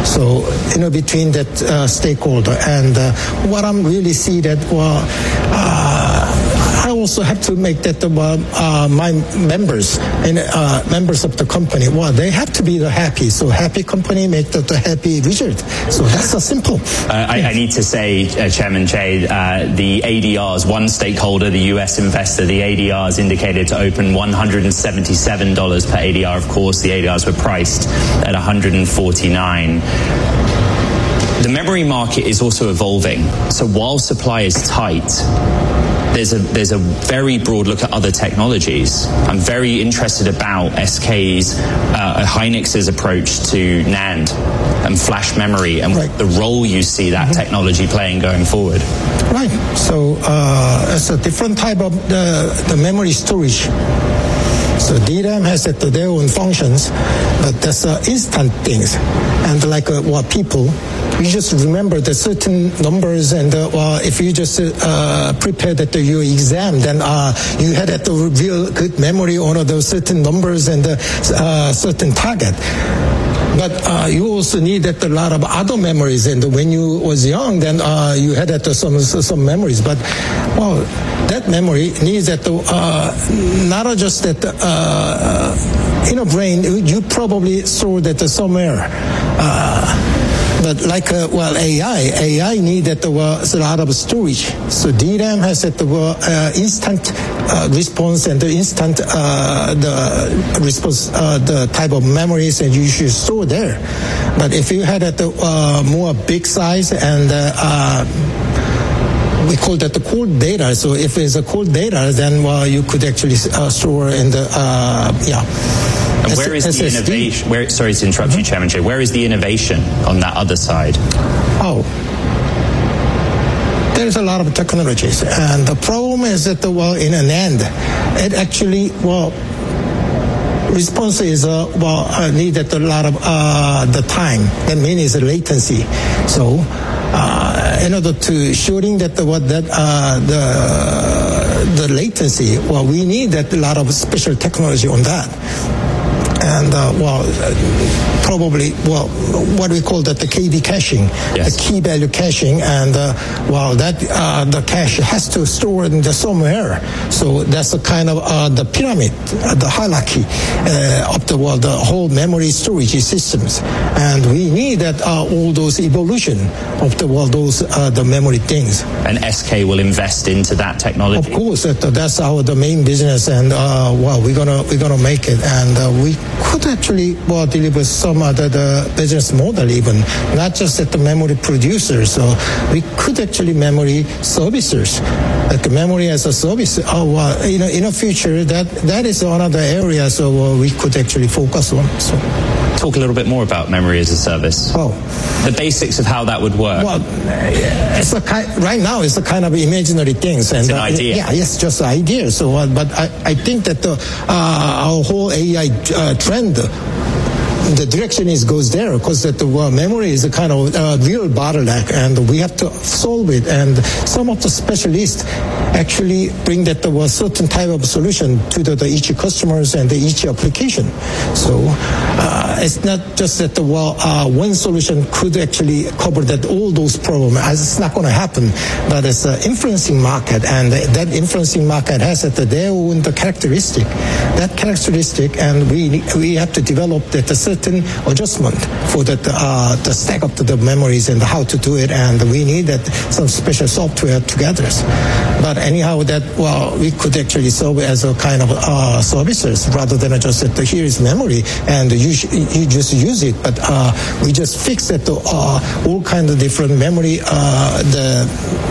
So, between that stakeholder. And what I'm really see that, I also have to make that my members and members of the company, they have to be happy. So happy company make the happy result. So that's so simple. I need to say, Chairman Che, the ADRs, one stakeholder, the US investor, the ADRs indicated to open $177 per ADR. Of course, the ADRs were priced at $149. The memory market is also evolving. So while supply is tight, there's a very broad look at other technologies. I'm very interested about SK's, Hynix's approach to NAND and flash memory and the role you see that technology playing going forward. Right. So it's a different type of the memory storage. So DRAM has their own functions, but that's instant things. And like people, you just remember the certain numbers, and if you just prepare your exam, then you had a real good memory on those certain numbers and certain target. But you also need a lot of other memories. And when you was young, then you had some memories. But that memory needs not just that in a brain. You probably store that somewhere. But like AI needed a lot of storage. So DRAM has instant response and the instant the response, the type of memories, and you should store there. But if you had more big size and we call that the cold data. So if it's a cold data, then you could actually store in the And where is the innovation? Sorry to interrupt you, Chairman Che. Where is the innovation on that other side? There's a lot of technologies, and the problem is that in an end, it actually response is needed a lot of the time. That means the latency. So in order to showing that the latency, we need a lot of special technology on that. And probably what we call that the KV caching, the key value caching, and that the cache has to store in somewhere. So that's a kind of the pyramid, the hierarchy of the whole memory storage systems, and we need that all those evolution of the memory things. And SK will invest into that technology. Of course, that's the main business, and we're gonna make it, and we could actually deliver some other the business model, even not just at the memory producers. So we could actually memory servicers, like memory as a service. In the future, that is another area. So we could actually focus on. So talk a little bit more about memory as a service. The basics of how that would work. It's right now it's a kind of imaginary things, and it's an idea. Yes, just an idea. So, but I think that our whole AI trend, the direction goes there, because the memory is a kind of real bottleneck, and we have to solve it. And some of the specialists actually bring that certain type of solution to each customers and each application. So it's not just that one solution could actually cover that all those problems. It's not going to happen. But it's an influencing market, and that influencing market has their own characteristic. That characteristic, and we have to develop that certain adjustment for that the stack of the memories and how to do it, and we need some special software together. But anyhow, we could actually solve it as a kind of services rather than just that here is memory and you just use it. But we just fix it to all kinds of different memory the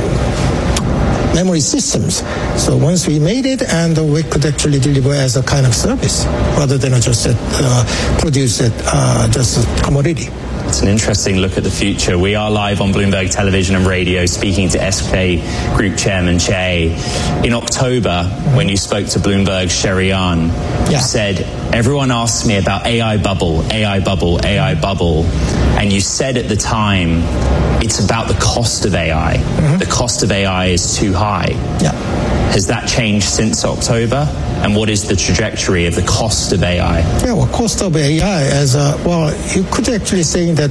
memory systems. So once we made it, and we could actually deliver as a kind of service rather than just produce it just a commodity. It's an interesting look at the future. We are live on Bloomberg Television and Radio speaking to SK Group Chairman Che. In October, when you spoke to Bloomberg's Sherry Yan, you said, everyone asks me about AI bubble, AI bubble, AI bubble. And you said at the time, it's about the cost of AI. The cost of AI is too high. Has that changed since October? And what is the trajectory of the cost of AI? Cost of AI as you could actually say that